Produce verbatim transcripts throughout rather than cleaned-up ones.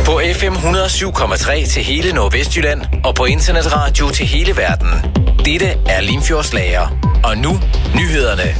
På F M et hundrede og syv komma tre til hele Nordvestjylland og på internetradio til hele verden. Dette er Limfjordslager. Og nu nyhederne.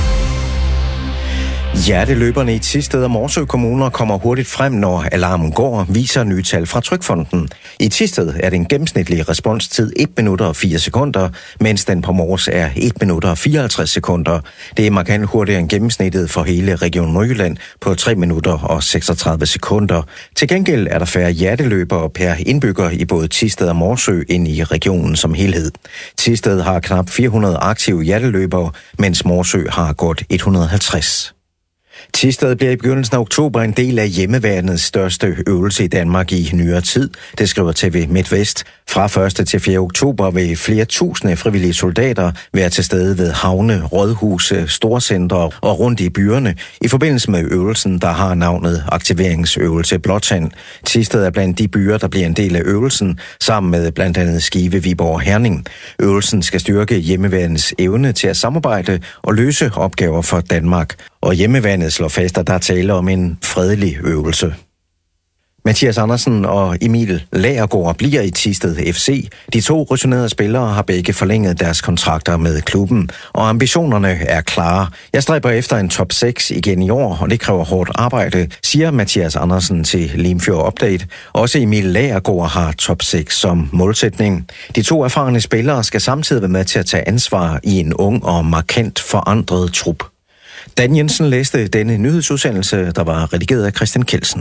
Hjerteløberne i Thisted og Morsø kommuner kommer hurtigt frem, når alarmen går, viser nye tal fra Trygfonden. I Thisted er det en gennemsnitlig responstid et minut og fire sekunder, mens den på Mors er et minut og fireoghalvtreds sekunder. Det er markant hurtigere end gennemsnittet for hele Region Nordjylland på tre minutter og seksogtredive sekunder. Til gengæld er der færre hjerteløbere per indbygger i både Thisted og Morsø end i regionen som helhed. Thisted har knap fire hundrede aktive hjerteløbere, mens Morsø har godt et hundrede og halvtreds. Thisted bliver i begyndelsen af oktober en del af hjemmeværnets største øvelse i Danmark i nyere tid, det skriver T V MidtVest. Fra første til fjerde oktober vil flere tusinde frivillige soldater være til stede ved havne, rådhuse, storcentre og rundt i byerne i forbindelse med øvelsen, der har navnet Aktiveringsøvelse Blåtand. Thisted er blandt de byer, der bliver en del af øvelsen, sammen med blandt andet Skive, Viborg og Herning. Øvelsen skal styrke hjemmeværnets evne til at samarbejde og løse opgaver for Danmark. Og hjemmeværnet slår fast, at der taler om en fredelig øvelse. Mathias Andersen og Emil Lagergaard bliver i Thisted F C. De to rutinerede spillere har begge forlænget deres kontrakter med klubben, og ambitionerne er klare. Jeg stræber efter en top seks igen i år, og det kræver hårdt arbejde, siger Mathias Andersen til Limfjord Update. Også Emil Lagergaard har top seks som målsætning. De to erfarne spillere skal samtidig være med til at tage ansvar i en ung og markant forandret trup. Dan Jensen læste denne nyhedsudsendelse, der var redigeret af Christian Kelsen.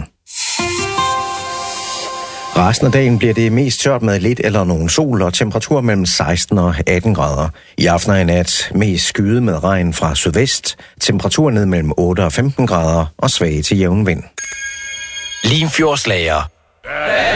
Resten af dagen bliver det mest tørt med lidt eller nogen sol og temperatur mellem seksten og atten grader. I aften og i nat mest skyet med regn fra sydvest, temperatur ned mellem otte og femten grader og svag til jævn vind. Limfjordslager.